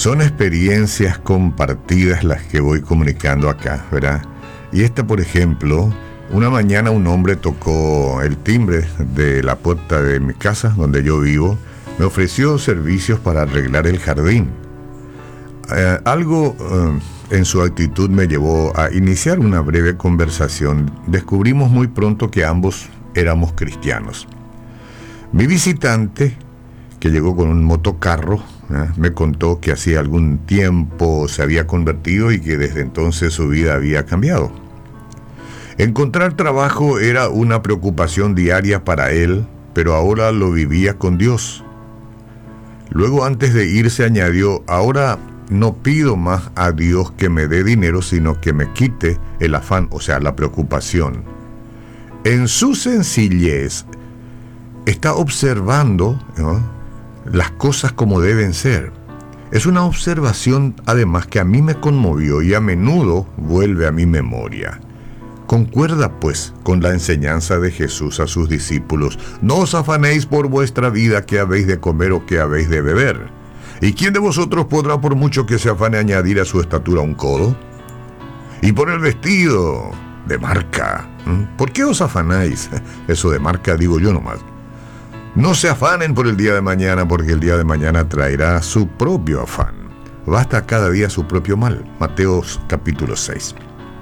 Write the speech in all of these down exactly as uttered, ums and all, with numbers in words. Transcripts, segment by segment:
Son experiencias compartidas las que voy comunicando acá, ¿verdad? Y esta, por ejemplo, una mañana un hombre tocó el timbre de la puerta de mi casa, donde yo vivo. Me ofreció servicios para arreglar el jardín. Eh, algo eh, en su actitud me llevó a iniciar una breve conversación. Descubrimos muy pronto que ambos éramos cristianos. Mi visitante, que llegó con un motocarro, ¿eh? me contó que hacía algún tiempo se había convertido y que desde entonces su vida había cambiado. Encontrar trabajo era una preocupación diaria para él, pero ahora lo vivía con Dios. Luego, antes de irse, añadió: ahora no pido más a Dios que me dé dinero, sino que me quite el afán, o sea, la preocupación. En su sencillez, está observando, ¿no?, las cosas como deben ser. Es una observación, además, que a mí me conmovió y a menudo vuelve a mi memoria. Concuerda, pues, con la enseñanza de Jesús a sus discípulos: no os afanéis por vuestra vida, qué habéis de comer o qué habéis de beber. ¿Y quién de vosotros podrá, por mucho que se afane, añadir a su estatura un codo? Y por el vestido de marca, ¿Mm? ¿por qué os afanáis? Eso de marca digo yo nomás. No se afanen por el día de mañana, porque el día de mañana traerá su propio afán. Basta cada día su propio mal. Mateo capítulo seis.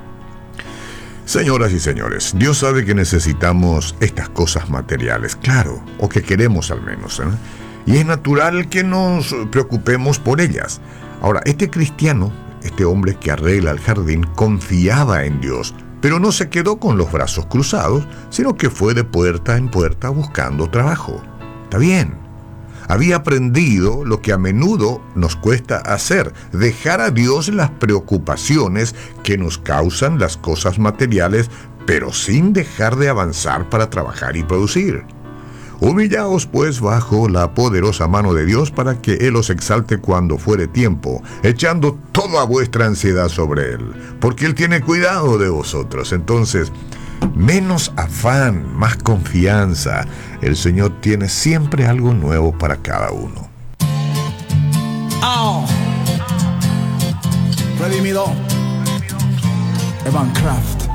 Señoras y señores, Dios sabe que necesitamos estas cosas materiales, claro, o que queremos al menos, ¿eh? Y es natural que nos preocupemos por ellas. Ahora, este cristiano, este hombre que arregla el jardín, confiaba en Dios, pero no se quedó con los brazos cruzados, sino que fue de puerta en puerta buscando trabajo. Está bien. Había aprendido lo que a menudo nos cuesta hacer: dejar a Dios las preocupaciones que nos causan las cosas materiales, pero sin dejar de avanzar para trabajar y producir. Humillaos pues bajo la poderosa mano de Dios, para que Él os exalte cuando fuere tiempo, echando toda vuestra ansiedad sobre Él, porque Él tiene cuidado de vosotros. Entonces, menos afán, más confianza. El Señor tiene siempre algo nuevo para cada uno. Oh. Redimido. Evan Craft.